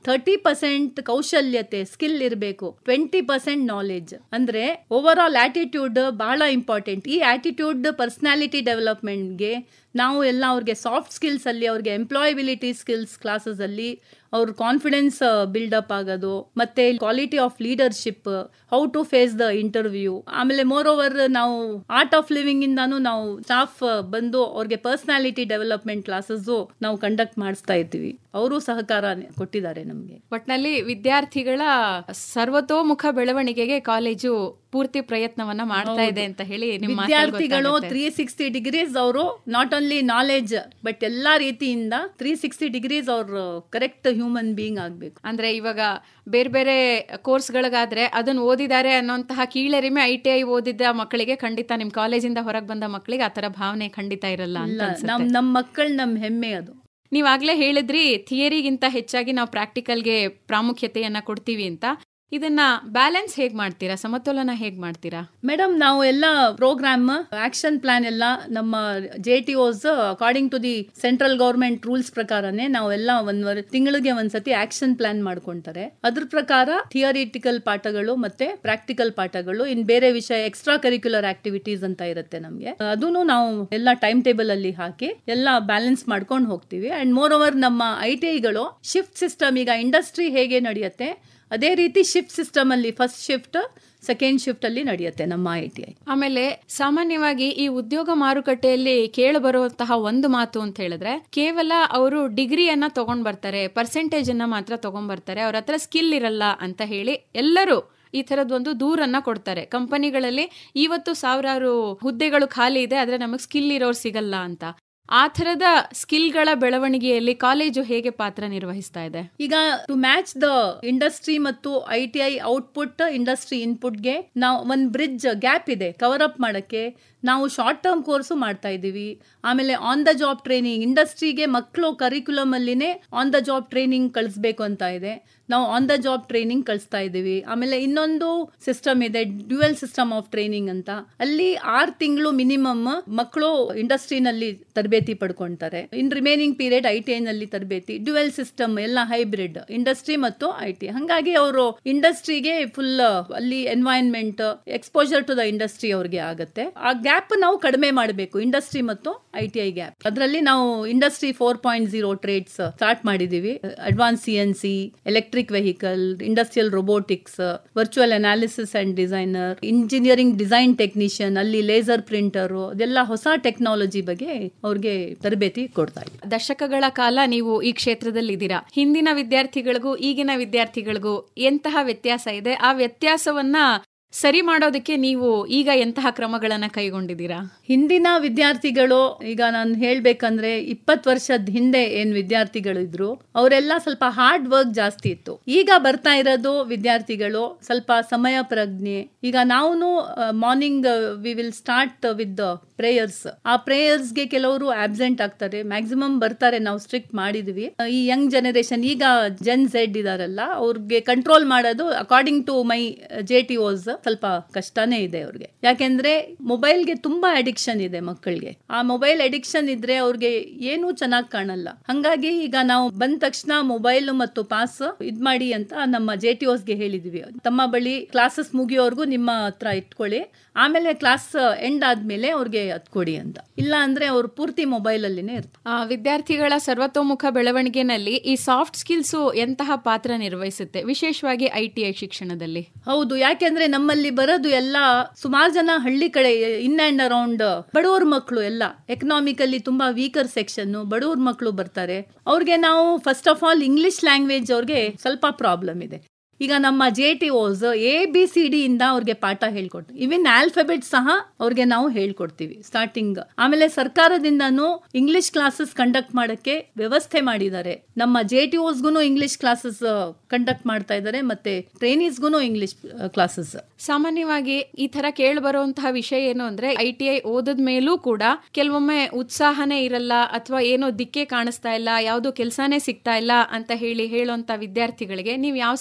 S2: 30% ಕೌಶಲ್ಯತೆ ಸ್ಕಿಲ್ ಇರಬೇಕು, 20% ನಾಲೆಜ್. ಅಂದ್ರೆ ಓವರ್ ಆಲ್ ಆಟಿಟ್ಯೂಡ್ ಬಹಳ ಇಂಪಾರ್ಟೆಂಟ್. ಈ ಆಟಿಟ್ಯೂಡ್ ಪರ್ಸನಾಲಿಟಿ ಡೆವಲಪ್ಮೆಂಟ್ಗೆ ನಾವು ಎಲ್ಲ ಅವ್ರಿಗೆ ಸಾಫ್ಟ್ ಸ್ಕಿಲ್ಸ್ ಅಲ್ಲಿ, ಅವ್ರಿಗೆ ಎಂಪ್ಲಾಯಬಿಲಿಟಿ ಸ್ಕಿಲ್ಸ್ ಕ್ಲಾಸಸ್ ಅಲ್ಲಿ ಅವ್ರ ಕಾನ್ಫಿಡೆನ್ಸ್ ಬಿಲ್ಡಪ್ ಆಗೋದು, ಮತ್ತೆ quality of leadership, how to face the interview. ಆಮೇಲೆ ಮೋರ್ ಓವರ್ ನಾವು ಆರ್ಟ್ ಆಫ್ ಲಿವಿಂಗ್ ಇಂದಾನು ನಾವು ಸ್ಟಾಫ್ ಬಂದು ಅವ್ರಿಗೆ ಪರ್ಸನಾಲಿಟಿ ಡೆವಲಪ್ಮೆಂಟ್ ಕ್ಲಾಸಸ್ ನಾವು ಕಂಡಕ್ಟ್ ಮಾಡಿಸ್ತಾ ಇದ್ದೀವಿ. ಅವರು ಸಹಕಾರ ಕೊಟ್ಟಿದ್ದಾರೆ ನಮ್ಗೆ.
S1: ಒಟ್ನಲ್ಲಿ ವಿದ್ಯಾರ್ಥಿಗಳ ಸರ್ವತೋಮುಖ ಬೆಳವಣಿಗೆಗೆ ಕಾಲೇಜು ಪೂರ್ತಿ ಪ್ರಯತ್ನವನ್ನ ಮಾಡ್ತಾ ಇದೆ ಅಂತ ಹೇಳಿ ನಿಮ್ಮ
S2: ವಿದ್ಯಾರ್ಥಿಗಳು 360 ಡಿಗ್ರೀಸ್ ಅವರು ನಾಟ್ ಓನ್ಲಿ ನಾಲೆಜ್ ಬಟ್ ಎಲ್ಲಾ ರೀತಿಯಿಂದ 360 ಡಿಗ್ರೀಸ್ ಅವರು ಕರೆಕ್ಟ್ ಹ್ಯೂಮನ್ ಬೀಯಿಂಗ್ ಆಗ್ಬೇಕು.
S1: ಅಂದ್ರೆ ಇವಾಗ ಬೇರೆ ಬೇರೆ ಕೋರ್ಸ್ಗಳಿಗಾದ್ರೆ ಅದನ್ನ ಓದಿದ್ದಾರೆ ಅನ್ನೋಂತಹ ಕೀಳರಿಮೆ ITI ಓದಿದ ಮಕ್ಕಳಿಗೆ ಖಂಡಿತ ನಿಮ್ ಕಾಲೇಜಿಂದ ಹೊರಗೆ ಬಂದ ಮಕ್ಕಳಿಗೆ ಆತರ ಭಾವನೆ ಖಂಡಿತ ಇರಲ್ಲ ಅಂತ.
S2: ನಮ್ ಮಕ್ಕಳು ನಮ್ ಹೆಮ್ಮೆ ಅದು.
S1: ನೀವಾಗ್ಲೇ ಹೇಳಿದ್ರಿ ಥಿಯರಿಗಿಂತ ಹೆಚ್ಚಾಗಿ ನಾವು ಪ್ರಾಕ್ಟಿಕಲ್ಗೆ ಪ್ರಾಮುಖ್ಯತೆಯನ್ನ ಕೊಡ್ತೀವಿ ಅಂತ. ಇದನ್ನ ಬ್ಯಾಲೆನ್ಸ್ ಹೇಗ್ ಮಾಡ್ತೀರಾ, ಸಮತೋಲನ ಹೇಗ್ ಮಾಡ್ತೀರಾ?
S2: ಮೇಡಮ್, ನಾವು ಎಲ್ಲ ಪ್ರೋಗ್ರಾಮ್ ಆಕ್ಷನ್ ಪ್ಲಾನ್ ಎಲ್ಲ ನಮ್ಮ JTOs according to the central government rules ಪ್ರಕಾರನೇ ನಾವೆಲ್ಲ ತಿಂಗಳಿಗೆ ಒಂದ್ಸತಿ ಆಕ್ಷನ್ ಪ್ಲಾನ್ ಮಾಡ್ಕೊಂತಾರೆ. ಅದ್ರ ಪ್ರಕಾರ ಥಿಯರಿಟಿಕಲ್ ಪಾಠಗಳು ಮತ್ತೆ ಪ್ರಾಕ್ಟಿಕಲ್ ಪಾಠಗಳು, ಇನ್ ಬೇರೆ ವಿಷಯ ಎಕ್ಸ್ಟ್ರಾ ಕರಿಕ್ಯುಲರ್ ಆಕ್ಟಿವಿಟೀಸ್ ಅಂತ ಇರುತ್ತೆ ನಮ್ಗೆ. ಅದನ್ನು ನಾವು ಎಲ್ಲ ಟೈಮ್ ಟೇಬಲ್ ಅಲ್ಲಿ ಹಾಕಿ ಎಲ್ಲ ಬ್ಯಾಲೆನ್ಸ್ ಮಾಡ್ಕೊಂಡು ಹೋಗ್ತೀವಿ. ಅಂಡ್ ಮೋರ್ ಓವರ್ ನಮ್ಮ ITIಗಳು ಶಿಫ್ಟ್ ಸಿಸ್ಟಮ್, ಈಗ ಇಂಡಸ್ಟ್ರಿ ಹೇಗೆ ನಡೆಯುತ್ತೆ ಅದೇ ರೀತಿ ಶಿಫ್ಟ್ ಸಿಸ್ಟಮ್ ಅಲ್ಲಿ ಫಸ್ಟ್ ಶಿಫ್ಟ್ ಸೆಕೆಂಡ್ ಶಿಫ್ಟ್ ಅಲ್ಲಿ ನಡೆಯುತ್ತೆ ನಮ್ಮ ITI.
S1: ಆಮೇಲೆ ಸಾಮಾನ್ಯವಾಗಿ ಈ ಉದ್ಯೋಗ ಮಾರುಕಟ್ಟೆಯಲ್ಲಿ ಕೇಳಿ ಬರುವಂತಹ ಒಂದು ಮಾತು ಅಂತ ಹೇಳಿದ್ರೆ, ಕೇವಲ ಅವರು ಡಿಗ್ರಿಯನ್ನ ತಗೊಂಡ್ ಬರ್ತಾರೆ, ಪರ್ಸೆಂಟೇಜ್ ಅನ್ನ ಮಾತ್ರ ತಗೊಂಡ್ ಬರ್ತಾರೆ, ಅವ್ರ ಹತ್ರ ಸ್ಕಿಲ್ ಇರಲ್ಲ ಅಂತ ಹೇಳಿ ಎಲ್ಲರೂ ಈ ತರದೊಂದು ದೂರನ್ನ ಕೊಡ್ತಾರೆ. ಕಂಪನಿಗಳಲ್ಲಿ ಇವತ್ತು ಸಾವಿರಾರು ಹುದ್ದೆಗಳು ಖಾಲಿ ಇದೆ, ಆದ್ರೆ ನಮಗ್ ಸ್ಕಿಲ್ ಇರೋರು ಸಿಗಲ್ಲ ಅಂತ. ಆ ಥರದ ಸ್ಕಿಲ್ಗಳ ಬೆಳವಣಿಗೆಯಲ್ಲಿ ಕಾಲೇಜು ಹೇಗೆ ಪಾತ್ರ ನಿರ್ವಹಿಸ್ತಾ ಇದೆ?
S2: ಈಗ ಟು ಮ್ಯಾಚ್ ದ ಇಂಡಸ್ಟ್ರಿ ಮತ್ತು ITI ಔಟ್ಪುಟ್ ಇಂಡಸ್ಟ್ರಿ ಇನ್ಪುಟ್ಗೆ ನಾವು ಒಂದು ಬ್ರಿಡ್ಜ್ ಗ್ಯಾಪ್ ಇದೆ ಕವರ್ ಅಪ್ ಮಾಡಕ್ಕೆ ನಾವು ಶಾರ್ಟ್ ಟರ್ಮ್ ಕೋರ್ಸು ಮಾಡ್ತಾ ಇದ್ದೀವಿ. ಆಮೇಲೆ ಆನ್ ದ ಜಾಬ್ ಟ್ರೈನಿಂಗ್, ಇಂಡಸ್ಟ್ರಿಗೆ ಮಕ್ಕಳು curriculum ಅಲ್ಲಿನೇ on the job training ಕಳಿಸ್ಬೇಕು ಅಂತ ಇದೆ, ನಾವು ಆನ್ ದ ಜಾಬ್ ಟ್ರೈನಿಂಗ್ ಕಳಿಸ್ತಾ ಇದ್ದೀವಿ. ಆಮೇಲೆ ಇನ್ನೊಂದು ಸಿಸ್ಟಮ್ ಇದೆ, ಡ್ಯುಯಲ್ ಸಿಸ್ಟಮ್ ಆಫ್ ಟ್ರೈನಿಂಗ್ ಅಂತ. ಅಲ್ಲಿ 6 ತಿಂಗಳು ಮಿನಿಮಮ್ ಮಕ್ಕಳು ಇಂಡಸ್ಟ್ರಿನಲ್ಲಿ ತರಬೇತಿ ಪಡ್ಕೊಂತಾರೆ. ಇನ್ ರಿಮೈನಿಂಗ್ ಪೀರಿಯಡ್ ITI ನಲ್ಲಿ ತರಬೇತಿ. ಡ್ಯುಯಲ್ ಸಿಸ್ಟಮ್ ಎಲ್ಲ ಹೈಬ್ರಿಡ್ ಇಂಡಸ್ಟ್ರಿ ಮತ್ತು ITI. ಹಂಗಾಗಿ ಅವರು ಇಂಡಸ್ಟ್ರಿಗೆ ಫುಲ್ ಅಲ್ಲಿ environment exposure to the industry ಅವ್ರಿಗೆ ಆಗುತ್ತೆ. ಆ ಗ್ಯಾಪ್ ನಾವು ಕಡಿಮೆ ಮಾಡಬೇಕು, ಇಂಡಸ್ಟ್ರಿ ಮತ್ತು ITI ಗ್ಯಾಪ್. ಅದರಲ್ಲಿ ನಾವು ಇಂಡಸ್ಟ್ರಿ 4.0 ಟ್ರೇಡ್ಸ್ ಸ್ಟಾರ್ಟ್ ಮಾಡಿದೀವಿ. Advance CNC, electric vehicle, industrial robotics, virtual analysis and designer, engineering design technician, ಅಲ್ಲಿ ಲೇಸರ್ ಪ್ರಿಂಟರ್, ಅದೆಲ್ಲ ಹೊಸ ಟೆಕ್ನಾಲಜಿ ಬಗ್ಗೆ ಅವ್ರಿಗೆ ತರಬೇತಿ ಕೊಡ್ತಾ ಇದ್ದೀವಿ.
S1: ದಶಕಗಳ ಕಾಲ ನೀವು ಈ ಕ್ಷೇತ್ರದಲ್ಲಿ ಇದ್ದೀರಾ. ಹಿಂದಿನ ವಿದ್ಯಾರ್ಥಿಗಳಿಗೂ ಈಗಿನ ವಿದ್ಯಾರ್ಥಿಗಳಿಗೂ ಎಂತಹ ವ್ಯತ್ಯಾಸ ಇದೆ? ಆ ವ್ಯತ್ಯಾಸವನ್ನ ಸರಿ ಮಾಡೋದಕ್ಕೆ ನೀವು ಈಗ ಎಂತಹ ಕ್ರಮಗಳನ್ನ ಕೈಗೊಂಡಿದ್ದೀರಾ?
S2: ಹಿಂದಿನ ವಿದ್ಯಾರ್ಥಿಗಳು, ಈಗ ನಾನು ಹೇಳ್ಬೇಕಂದ್ರೆ 20 ವರ್ಷದ ಹಿಂದೆ ಏನ್ ವಿದ್ಯಾರ್ಥಿಗಳು ಇದ್ರು ಅವರೆಲ್ಲ ಸ್ವಲ್ಪ ಹಾರ್ಡ್ ವರ್ಕ್ ಜಾಸ್ತಿ ಇತ್ತು. ಈಗ ಬರ್ತಾ ಇರೋದು ವಿದ್ಯಾರ್ಥಿಗಳು ಸ್ವಲ್ಪ ಸಮಯ ಪ್ರಜ್ಞೆ. ಈಗ ನಾವು morning we will start with prayers. ಆ ಪ್ರೇಯರ್ಸ್ಗೆ ಕೆಲವರು ಆಬ್ಸೆಂಟ್ ಆಗ್ತಾರೆ, ಮ್ಯಾಕ್ಸಿಮಮ್ ಬರ್ತಾರೆ, ನಾವು ಸ್ಟ್ರಿಕ್ಟ್ ಮಾಡಿದ್ವಿ. ಈ ಯಂಗ್ ಜನರೇಷನ್ ಈಗ Gen Z ಇದಾರಲ್ಲ, ಅವ್ರಿಗೆ ಕಂಟ್ರೋಲ್ ಮಾಡೋದು ಅಕಾರ್ಡಿಂಗ್ ಟು ಮೈ JTOs ಸ್ವಲ್ಪ ಕಷ್ಟನೇ ಇದೆ ಅವ್ರಿಗೆ. ಯಾಕೆಂದ್ರೆ ಮೊಬೈಲ್ಗೆ ತುಂಬಾ ಅಡಿಕ್ಷನ್ ಇದೆ ಮಕ್ಕಳಿಗೆ. ಆ ಮೊಬೈಲ್ ಅಡಿಕ್ಷನ್ ಇದ್ರೆ ಅವ್ರಿಗೆ ಏನೂ ಚೆನ್ನಾಗಿ ಕಾಣಲ್ಲ. ಹಂಗಾಗಿ ಈಗ ನಾವು ಬಂದ ತಕ್ಷಣ ಮೊಬೈಲ್ ಮತ್ತು ಪಾಸ್ ಇದ್ ಮಾಡಿ ಅಂತ ನಮ್ಮ JTOsಗೆ ಹೇಳಿದ್ವಿ. ತಮ್ಮ ಬಳಿ ಕ್ಲಾಸಸ್ ಮುಗಿಯೋರ್ಗು ನಿಮ್ಮ ಹತ್ರ ಇಟ್ಕೊಳ್ಳಿ, ಆಮೇಲೆ ಕ್ಲಾಸ್ ಎಂಡ್ ಆದ್ಮೇಲೆ ಅವ್ರಿಗೆ ಕೊಡಿ ಅಂತ. ಇಲ್ಲ ಅಂದ್ರೆ ಅವ್ರು ಪೂರ್ತಿ ಮೊಬೈಲ್ ಅಲ್ಲಿನೇ ಇರ್ತಾರೆ.
S1: ವಿದ್ಯಾರ್ಥಿಗಳ ಸರ್ವತೋಮುಖ ಬೆಳವಣಿಗೆನಲ್ಲಿ ಈ ಸಾಫ್ಟ್ ಸ್ಕಿಲ್ಸ್ ಎಂತಹ ಪಾತ್ರ ನಿರ್ವಹಿಸುತ್ತೆ, ವಿಶೇಷವಾಗಿ ITI ಶಿಕ್ಷಣದಲ್ಲಿ?
S2: ಹೌದು, ಯಾಕೆಂದ್ರೆ ನಮ್ಮಲ್ಲಿ ಬರೋದು ಎಲ್ಲ ಸುಮಾರು ಜನ ಹಳ್ಳಿ ಕಡೆ, ಇನ್ ಅಂಡ್ ಅರೌಂಡ್ ಬಡವ್ರ ಮಕ್ಕಳು, ಎಲ್ಲ ಎಕನಾಮಿಕಲಿ ತುಂಬಾ ವೀಕರ್ ಸೆಕ್ಷನ್ ಬಡವ್ರ ಮಕ್ಕಳು ಬರ್ತಾರೆ. ಅವ್ರಿಗೆ ನಾವು first of all English language ಅವ್ರಿಗೆ ಸ್ವಲ್ಪ ಪ್ರಾಬ್ಲಮ್ ಇದೆ. ಈಗ ನಮ್ಮ JTOs ABCD ಇಂದ ಅವ್ರಿಗೆ ಪಾಠ ಹೇಳ್ಕೊಡ್ತೀವಿ. ಇವನ್ ಆಲ್ಫಾಬೆಟ್ ಸಹ ಅವ್ರಿಗೆ ನಾವು ಹೇಳ್ಕೊಡ್ತೀವಿ ಸ್ಟಾರ್ಟಿಂಗ್. ಆಮೇಲೆ ಸರ್ಕಾರದಿಂದನೂ ಇಂಗ್ಲಿಷ್ ಕ್ಲಾಸಸ್ ಕಂಡಕ್ಟ್ ಮಾಡಕ್ಕೆ ವ್ಯವಸ್ಥೆ ಮಾಡಿದ್ದಾರೆ. ನಮ್ಮ JTOsಗೂ ಇಂಗ್ಲಿಷ್ ಕ್ಲಾಸಸ್ ಕಂಡಕ್ಟ್ ಮಾಡ್ತಾ ಇದ್ದಾರೆ, ಮತ್ತೆ ಟ್ರೈನೀಸ್ಗೂ ಇಂಗ್ಲಿಷ್ ಕ್ಲಾಸಸ್.
S1: ಸಾಮಾನ್ಯವಾಗಿ ಈ ತರ ಕೇಳಿ ಬರುವಂತಹ ವಿಷಯ ಏನು ಅಂದ್ರೆ, ITI ಓದದ ಮೇಲೂ ಕೂಡ ಕೆಲವೊಮ್ಮೆ ಉತ್ಸಾಹನೇ ಇರಲ್ಲ, ಅಥವಾ ಏನೋ ದಿಕ್ಕೆ ಕಾಣಿಸ್ತಾ ಇಲ್ಲ, ಯಾವ್ದು ಕೆಲಸನೇ ಸಿಗ್ತಾ ಇಲ್ಲ ಅಂತ ಹೇಳುವಂತ ವಿದ್ಯಾರ್ಥಿಗಳಿಗೆ ನೀವು ಯಾವ ಸಲಹೆಯನ್ನು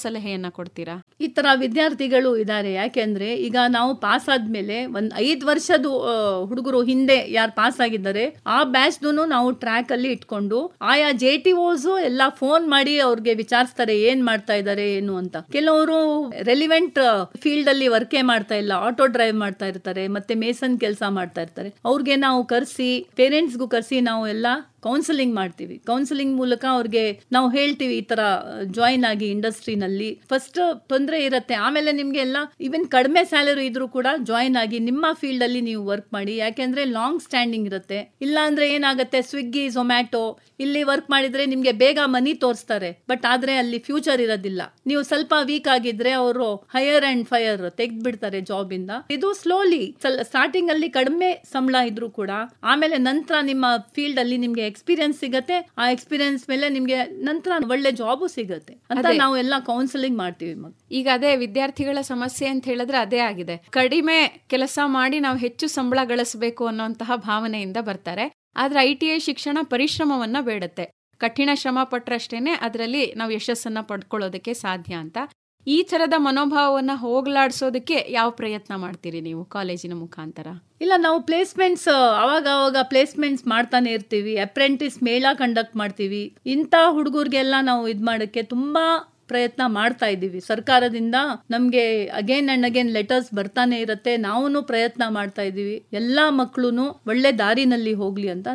S1: ತರಬೇತಿಯನ್ನ ಕೊಡ್ತೀರಾ?
S2: ಈ ತರ ವಿದ್ಯಾರ್ಥಿಗಳು ಇದ್ದಾರೆ. ಯಾಕೆಂದ್ರೆ ಈಗ ನಾವು ಪಾಸ್ ಆದ್ಮೇಲೆ 5 ವರ್ಷದ ಹುಡುಗರು ಹಿಂದೆ ಯಾರು ಪಾಸ್ ಆಗಿದ್ದಾರೆ ಆ ಬ್ಯಾಚ್ ನಾವು ಟ್ರ್ಯಾಕ್ ಅಲ್ಲಿ ಇಟ್ಕೊಂಡು ಆಯಾ JTOs ಎಲ್ಲ ಫೋನ್ ಮಾಡಿ ಅವ್ರಿಗೆ ವಿಚಾರಿಸ್ತಾರೆ ಏನ್ ಮಾಡ್ತಾ ಇದ್ದಾರೆ ಏನು ಅಂತ. ಕೆಲವರು ರೆಲಿವೆಂಟ್ ಫೀಲ್ಡ್ ಅಲ್ಲಿ ವರ್ಕೇ ಮಾಡ್ತಾ ಇಲ್ಲ, ಆಟೋ ಡ್ರೈವ್ ಮಾಡ್ತಾ ಇರ್ತಾರೆ, ಮತ್ತೆ ಮೇಸನ್ ಕೆಲಸ ಮಾಡ್ತಾ ಇರ್ತಾರೆ. ಅವ್ರಿಗೆ ನಾವು ಕರೆಸಿ, ಪೇರೆಂಟ್ಸ್ಗೂ ಕರೆಸಿ ನಾವು ಎಲ್ಲ ಕೌನ್ಸಿಲಿಂಗ್ ಮಾಡ್ತೀವಿ. ಕೌನ್ಸಿಲಿಂಗ್ ಮೂಲಕ ಅವ್ರಿಗೆ ನಾವು ಹೇಳ್ತೀವಿ ಈ ತರ ಜಾಯಿನ್ ಆಗಿ ಇಂಡಸ್ಟ್ರಿನಲ್ಲಿ. ಫಸ್ಟ್ ತೊಂದರೆ ಇರುತ್ತೆ, ಆಮೇಲೆ ನಿಮ್ಗೆ ಎಲ್ಲ ಇವನ್ ಕಡಿಮೆ ಸ್ಯಾಲರಿ ಇದ್ರೂ ಕೂಡ ಜಾಯಿನ್ ಆಗಿ ನಿಮ್ಮ ಫೀಲ್ಡ್ ಅಲ್ಲಿ ನೀವು ವರ್ಕ್ ಮಾಡಿ. ಯಾಕೆಂದ್ರೆ ಲಾಂಗ್ ಸ್ಟ್ಯಾಂಡಿಂಗ್ ಇರುತ್ತೆ. ಇಲ್ಲ ಅಂದ್ರೆ ಏನಾಗುತ್ತೆ, ಸ್ವಿಗ್ಗಿ ಝೊಮ್ಯಾಟೊ ಇಲ್ಲಿ ವರ್ಕ್ ಮಾಡಿದ್ರೆ ನಿಮ್ಗೆ ಬೇಗ ಮನಿ ತೋರಿಸ್ತಾರೆ, ಬಟ್ ಆದ್ರೆ ಅಲ್ಲಿ ಫ್ಯೂಚರ್ ಇರೋದಿಲ್ಲ. ನೀವು ಸ್ವಲ್ಪ ವೀಕ್ ಆಗಿದ್ರೆ ಅವರು ಹೈಯರ್ ಅಂಡ್ ಫೈರ್ ತೆಗೆದು ಬಿಡ್ತಾರೆ ಜಾಬ್ ಇಂದ. ಇದು ಸ್ಲೋಲಿ ಸ್ಟಾರ್ಟಿಂಗ್ ಅಲ್ಲಿ ಕಡಿಮೆ ಸಂಬಳ ಇದ್ರೂ ಕೂಡ ಆಮೇಲೆ ನಂತರ ನಿಮ್ಮ ಫೀಲ್ಡ್ ಅಲ್ಲಿ ನಿಮ್ಗೆ ಎಕ್ಸ್ಪೀರಿಯನ್ಸ್ ಸಿಗತ್ತೆ. ಆ ಎಕ್ಸ್ಪೀರಿಯನ್ಸ್ ಮೇಲೆ ನಿಮ್ಗೆ ನಂತರ ಒಳ್ಳೆ ಜಾಬು ಸಿಗತ್ತೆ ಅಂತ ನಾವು ಎಲ್ಲ ಕೌನ್ಸಿಲಿಂಗ್ ಮಾಡ್ತೀವಿ.
S1: ಈಗ ಅದೇ ವಿದ್ಯಾರ್ಥಿಗಳ ಸಮಸ್ಯೆ ಅಂತ ಹೇಳಿದ್ರೆ ಅದೇ ಆಗಿದೆ. ಕಡಿಮೆ ಕೆಲಸ ಮಾಡಿ ನಾವು ಹೆಚ್ಚು ಸಂಬಳ ಗಳಿಸಬೇಕು ಅನ್ನೋಂತಹ ಭಾವನೆಯಿಂದ ಬರ್ತಾರೆ. ಆದ್ರೆ ITI ಶಿಕ್ಷಣ ಪರಿಶ್ರಮವನ್ನ ಬೇಡುತ್ತೆ. ಕಠಿಣ ಶ್ರಮ ಪಟ್ರಷ್ಟೇನೆ ಅದರಲ್ಲಿ ನಾವು ಯಶಸ್ಸನ್ನ ಪಡ್ಕೊಳ್ಳೋದಕ್ಕೆ ಸಾಧ್ಯ ಅಂತ. ಈ ತರದ ಮನೋಭಾವವನ್ನ ಹೋಗ್ಲಾಡ್ಸೋದಕ್ಕೆ ಯಾವ ಪ್ರಯತ್ನ ಮಾಡ್ತೀರಿ ನೀವು ಕಾಲೇಜಿನ ಮುಖಾಂತರ?
S2: ಇಲ್ಲ, ನಾವು ಪ್ಲೇಸ್ಮೆಂಟ್ಸ್ ಅವಾಗ ಪ್ಲೇಸ್ಮೆಂಟ್ಸ್ ಮಾಡ್ತಾನೆ ಇರ್ತೀವಿ. ಅಪ್ರೆಂಟಿಸ್ ಮೇಳ ಕಂಡಕ್ಟ್ ಮಾಡ್ತೀವಿ. ಇಂಥ ಹುಡುಗರಿಗೆಲ್ಲ ನಾವು ಇದ್ ಮಾಡಕ್ಕೆ ತುಂಬಾ ಪ್ರಯತ್ನ ಮಾಡ್ತಾ ಇದ್ದೀವಿ. ಸರ್ಕಾರದಿಂದ ನಮ್ಗೆ ಅಗೇನ್ ಅಂಡ್ ಅಗೇನ್ ಲೆಟರ್ಸ್ ಬರ್ತಾನೆ ಇರುತ್ತೆ. ನಾವು ಪ್ರಯತ್ನ ಮಾಡ್ತಾ ಇದ್ದೀವಿ ಎಲ್ಲಾ ಮಕ್ಕಳು ಒಳ್ಳೆ ದಾರಿನಲ್ಲಿ ಹೋಗ್ಲಿ ಅಂತ.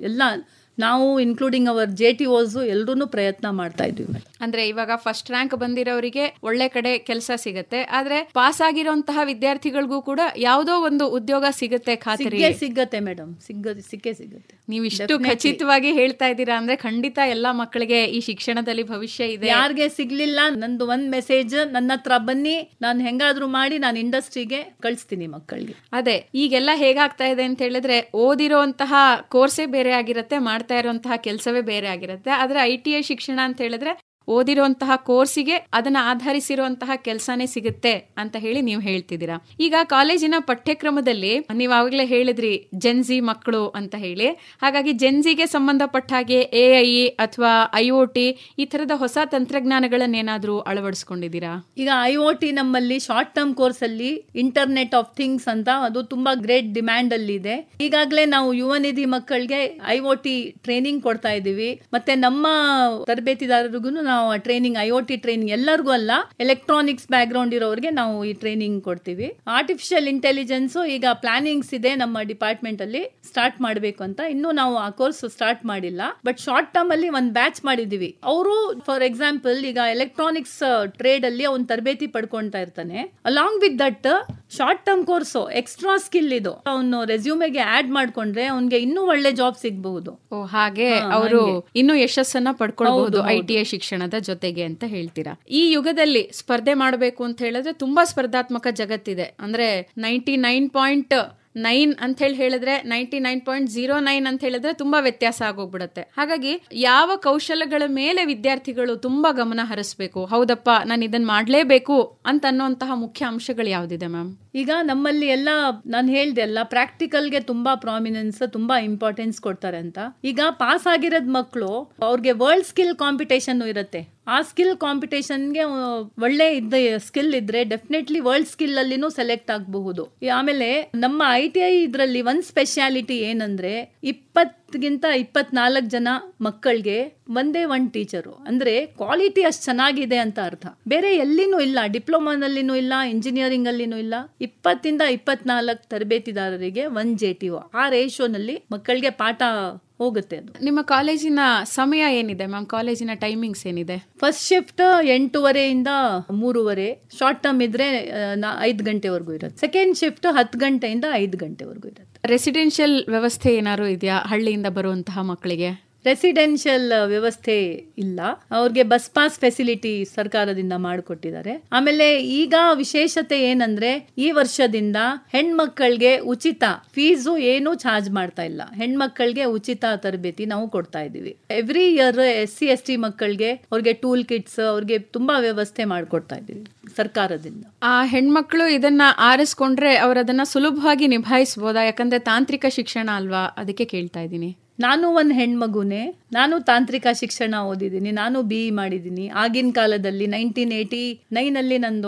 S2: ನಾವು ಇನ್ಕ್ಲೂಡಿಂಗ್ ಅವರ್ JTOs ಎಲ್ಲರೂ ಪ್ರಯತ್ನ ಮಾಡ್ತಾ ಇದ್ವಿ.
S1: ಅಂದ್ರೆ ಇವಾಗ ಫಸ್ಟ್ ರ್ಯಾಂಕ್ ಬಂದಿರೋರಿಗೆ ಒಳ್ಳೆ ಕಡೆ ಕೆಲಸ ಸಿಗತ್ತೆ, ಆದ್ರೆ ಪಾಸ್ ಆಗಿರೋಂತಹ ವಿದ್ಯಾರ್ಥಿಗಳಿಗೂ ಕೂಡ ಯಾವುದೋ ಒಂದು ಉದ್ಯೋಗ ಸಿಗತ್ತೆ, ಖಾತ್ರಿ
S2: ಸಿಗತ್ತೆ ಮೇಡಮ್, ಸಿಕ್ಕೇ ಸಿಗತ್ತೆ.
S1: ನೀವು ಇಷ್ಟು ಖಚಿತವಾಗಿ ಹೇಳ್ತಾ ಇದ್ದೀರಾ ಅಂದ್ರೆ ಖಂಡಿತ ಎಲ್ಲಾ ಮಕ್ಕಳಿಗೆ ಈ ಶಿಕ್ಷಣದಲ್ಲಿ ಭವಿಷ್ಯ ಇದೆ.
S2: ಯಾರಿಗೆ ಸಿಗ್ಲಿಲ್ಲ ನಂದು ಒಂದ್ ಮೆಸೇಜ್, ನನ್ನ ಹತ್ರ ಬನ್ನಿ, ನಾನು ಹೆಂಗಾದ್ರೂ ಮಾಡಿ ನಾನು ಇಂಡಸ್ಟ್ರಿಗೆ ಕಳಿಸ್ತೀನಿ ಮಕ್ಕಳಿಗೆ.
S1: ಅದೇ ಈಗೆಲ್ಲ ಹೇಗಾಗ್ತಾ ಇದೆ ಅಂತ ಹೇಳಿದ್ರೆ ಓದಿರೋಂತಹ ಕೋರ್ಸೇ ಬೇರೆ ಆಗಿರುತ್ತೆ, ಮಾಡ್ತಾ ಇರುವಂತಹ ಕೆಲಸವೇ ಬೇರೆ ಆಗಿರುತ್ತೆ. ಆದ್ರೆ ITI ಶಿಕ್ಷಣ ಅಂತ ಹೇಳಿದ್ರೆ ಓದಿರುವಂತಹ ಕೋರ್ಸಿಗೆ ಅದನ್ನ ಆಧರಿಸಿರುವಂತಹ ಕೆಲಸನೇ ಸಿಗುತ್ತೆ ಅಂತ ಹೇಳಿ ನೀವು ಹೇಳ್ತಿದ್ದೀರಾ. ಈಗ ಕಾಲೇಜಿನ ಪಠ್ಯಕ್ರಮದಲ್ಲಿ ನೀವು ಆವಾಗಲೇ ಹೇಳಿದ್ರಿ ಜೆನ್ಜಿ ಮಕ್ಕಳು ಅಂತ ಹೇಳಿ. ಹಾಗಾಗಿ ಜೆನ್ಜಿಗೆ ಸಂಬಂಧಪಟ್ಟ ಹಾಗೆ AI ಅಥವಾ IoT ಈ ತರದ ಹೊಸ ತಂತ್ರಜ್ಞಾನಗಳನ್ನೇನಾದ್ರೂ ಅಳವಡಿಸ್ಕೊಂಡಿದ್ದೀರಾ?
S2: ಈಗ IoT ನಮ್ಮಲ್ಲಿ ಶಾರ್ಟ್ ಟರ್ಮ್ ಕೋರ್ಸ್ ಅಲ್ಲಿ ಇಂಟರ್ನೆಟ್ ಆಫ್ ಥಿಂಗ್ಸ್ ಅಂತ ಅದು ತುಂಬಾ ಗ್ರೇಟ್ ಡಿಮ್ಯಾಂಡ್ ಅಲ್ಲಿ ಇದೆ. ಈಗಾಗಲೇ ನಾವು ಯುವ ನಿಧಿ ಮಕ್ಕಳಿಗೆ IoT ಟ್ರೈನಿಂಗ್ ಕೊಡ್ತಾ ಇದೀವಿ. ಮತ್ತೆ ನಮ್ಮ ತರಬೇತಿದಾರರಿಗೂ ನಾವು ಟ್ರೈನಿಂಗ್, IoT ಟ್ರೈನಿಂಗ್ ಎಲ್ಲರಿಗೂ ಅಲ್ಲ, ಎಲೆಕ್ಟ್ರಾನಿಕ್ಸ್ ಬ್ಯಾಕ್ ಗ್ರೌಂಡ್ ಇರೋರಿಗೆ ನಾವು ಈ ಟ್ರೈನಿಂಗ್ ಕೊಡ್ತೀವಿ. ಆರ್ಟಿಫಿಷಿಯಲ್ ಇಂಟೆಲಿಜೆನ್ಸ್ ಈಗ ಪ್ಲಾನಿಂಗ್ಸ್ ಇದೆ ನಮ್ಮ ಡಿಪಾರ್ಟ್ಮೆಂಟ್ ಅಲ್ಲಿ ಸ್ಟಾರ್ಟ್ ಮಾಡಬೇಕು ಅಂತ. ಇನ್ನು ನಾವು ಆ ಕೋರ್ಸ್ ಸ್ಟಾರ್ಟ್ ಮಾಡಿಲ್ಲ, ಬಟ್ ಶಾರ್ಟ್ ಟರ್ಮ್ ಅಲ್ಲಿ ಒಂದು ಬ್ಯಾಚ್ ಮಾಡಿದೀವಿ. ಅವರು ಫಾರ್ ಎಕ್ಸಾಂಪಲ್ ಈಗ ಎಲೆಕ್ಟ್ರಾನಿಕ್ಸ್ ಟ್ರೇಡ್ ಅಲ್ಲಿ ಅವ್ನು ತರಬೇತಿ ಪಡ್ಕೊಂತಾ ಇರ್ತಾನೆ. Along with that short term course extra skill ಇದು ಅವನು ರೆಸ್ಯೂಮೆಗೆ ಆಡ್ ಮಾಡ್ಕೊಂಡ್ರೆ ಅವನ್ಗೆ ಇನ್ನೂ ಒಳ್ಳೆ ಜಾಬ್ ಸಿಗಬಹುದು.
S1: ಹಾಗೆ ಅವರು ಇನ್ನೂ ಯಶಸ್ಸನ್ನ ಪಡ್ಕೊಳ್ಬಹುದು ITI ಶಿಕ್ಷಣದ ಜೊತೆಗೆ ಅಂತ ಹೇಳ್ತೀರಾ. ಈ ಯುಗದಲ್ಲಿ ಸ್ಪರ್ಧೆ ಮಾಡಬೇಕು ಅಂತ ಹೇಳಿದ್ರೆ ತುಂಬಾ ಸ್ಪರ್ಧಾತ್ಮಕ ಜಗತ್ತಿದೆ. ಅಂದ್ರೆ 99.9 ಅಂತ ಹೇಳಿದ್ರೆ 99.09 ಅಂತ ಹೇಳಿದ್ರೆ ತುಂಬಾ ವ್ಯತ್ಯಾಸ ಆಗೋಗ್ಬಿಡತ್ತೆ. ಹಾಗಾಗಿ ಯಾವ ಕೌಶಲ್ಯಗಳ ಮೇಲೆ ವಿದ್ಯಾರ್ಥಿಗಳು ತುಂಬಾ ಗಮನ ಹರಿಸಬೇಕು, ಹೌದಪ್ಪ ನಾನು ಇದನ್ನ ಮಾಡ್ಲೇಬೇಕು ಅಂತ ಅನ್ನುವಂತಹ ಮುಖ್ಯ ಅಂಶಗಳು ಯಾವ್ದಿದೆ ಮ್ಯಾಮ್?
S2: ಈಗ ನಮ್ಮಲ್ಲಿ ಎಲ್ಲ ನಾನು ಹೇಳ್ದೆ ಅಲ್ಲ, ಪ್ರಾಕ್ಟಿಕಲ್ಗೆ ತುಂಬಾ ಪ್ರಾಮಿನೆನ್ಸ್, ತುಂಬಾ ಇಂಪಾರ್ಟೆನ್ಸ್ ಕೊಡ್ತಾರೆ ಅಂತ. ಈಗ ಪಾಸ್ ಆಗಿರೋದ್ ಮಕ್ಕಳು ಅವ್ರಿಗೆ ವರ್ಲ್ಡ್ ಸ್ಕಿಲ್ ಕಾಂಪಿಟೇಷನ್ ಇರುತ್ತೆ. ಆ ಸ್ಕಿಲ್ ಕಾಂಪಿಟೇಷನ್ಗೆ ಒಳ್ಳೆ ಸ್ಕಿಲ್ ಇದ್ರೆ ಡೆಫಿನೆಟ್ಲಿ ವರ್ಲ್ಡ್ ಸ್ಕಿಲ್ ಅಲ್ಲಿನೂ ಸೆಲೆಕ್ಟ್ ಆಗಬಹುದು. ಆಮೇಲೆ ನಮ್ಮ ITI ಇದ್ರಲ್ಲಿ ಒಂದ್ ಸ್ಪೆಷಾಲಿಟಿ ಏನಂದ್ರೆ 20ಗಿಂತ 24 ಜನ ಮಕ್ಕಳಿಗೆ ಒಂದೇ ಒಂದು ಟೀಚರು. ಅಂದ್ರೆ ಕ್ವಾಲಿಟಿ ಅಷ್ಟು ಚೆನ್ನಾಗಿದೆ ಅಂತ ಅರ್ಥ. ಬೇರೆ ಎಲ್ಲಿನೂ ಇಲ್ಲ, ಡಿಪ್ಲೊಮಾನಲ್ಲಿನೂ ಇಲ್ಲ, ಇಂಜಿನಿಯರಿಂಗ್ ಅಲ್ಲಿನೂ ಇಲ್ಲ. 20ರಿಂದ 24 ತರಬೇತಿದಾರರಿಗೆ 1 JTO. ಆ ರೇಷೋನಲ್ಲಿ ಮಕ್ಕಳಿಗೆ ಪಾಠ ಹೋಗುತ್ತೆ. ಅದು
S1: ನಿಮ್ಮ ಕಾಲೇಜಿನ ಸಮಯ ಏನಿದೆ ಮ್ಯಾಮ್? ಕಾಲೇಜಿನ ಟೈಮಿಂಗ್ಸ್ ಏನಿದೆ?
S2: ಫಸ್ಟ್ ಶಿಫ್ಟ್ 8:30ಯಿಂದ 3:30, ಶಾರ್ಟ್ ಟರ್ಮ್ ಇದ್ರೆ 5 ಗಂಟೆವರೆಗೂ ಇರುತ್ತೆ. ಸೆಕೆಂಡ್ ಶಿಫ್ಟ್ 10 ಗಂಟೆಯಿಂದ 5 ಗಂಟೆವರೆಗೂ ಇರುತ್ತೆ.
S1: ರೆಸಿಡೆನ್ಷಿಯಲ್ ವ್ಯವಸ್ಥೆ ಏನಾದ್ರು ಇದೆಯಾ ಹಳ್ಳಿಯಿಂದ ಬರುವಂತಹ ಮಕ್ಕಳಿಗೆ?
S2: ರೆಸಿಡೆನ್ಷಿಯಲ್ ವ್ಯವಸ್ಥೆ ಇಲ್ಲ, ಅವ್ರಿಗೆ ಬಸ್ ಪಾಸ್ ಫೆಸಿಲಿಟಿ ಸರ್ಕಾರದಿಂದ ಮಾಡಿಕೊಟ್ಟಿದ್ದಾರೆ. ಆಮೇಲೆ ಈಗ ವಿಶೇಷತೆ ಏನಂದ್ರೆ ಈ ವರ್ಷದಿಂದ ಹೆಣ್ಮಕ್ಕಳಿಗೆ ಉಚಿತ ಫೀಸು ಏನು ಚಾರ್ಜ್ ಮಾಡ್ತಾ ಇಲ್ಲ. ಹೆಣ್ಮಕ್ಕಳಿಗೆ ಉಚಿತ ತರಬೇತಿ ನಾವು ಕೊಡ್ತಾ ಇದೀವಿ. ಎವ್ರಿ ಇಯರ್ SC ST ಮಕ್ಕಳಿಗೆ ಅವ್ರಿಗೆ ಟೂಲ್ ಕಿಟ್ಸ್, ಅವ್ರಿಗೆ ತುಂಬಾ ವ್ಯವಸ್ಥೆ ಮಾಡಿಕೊಡ್ತಾ ಇದೀವಿ ಸರ್ಕಾರದಿಂದ.
S1: ಆ ಹೆಣ್ಮಕ್ಳು ಇದನ್ನ ಆರಿಸ್ಕೊಂಡ್ರೆ ಅವ್ರ ಅದನ್ನ ಸುಲಭವಾಗಿ ನಿಭಾಯಿಸಬಹುದಾ? ಯಾಕಂದ್ರೆ ತಾಂತ್ರಿಕ ಶಿಕ್ಷಣ ಅಲ್ವಾ, ಅದಕ್ಕೆ ಕೇಳ್ತಾ ಇದ್ದೀನಿ.
S2: ನಾನು ಒಂದು ಹೆಣ್ಮಗುನೇ, ನಾನು ತಾಂತ್ರಿಕ ಶಿಕ್ಷಣ ಓದಿದ್ದೀನಿ, ನಾನು BE ಮಾಡಿದ್ದೀನಿ. ಆಗಿನ ಕಾಲದಲ್ಲಿ 1989 ನಂದು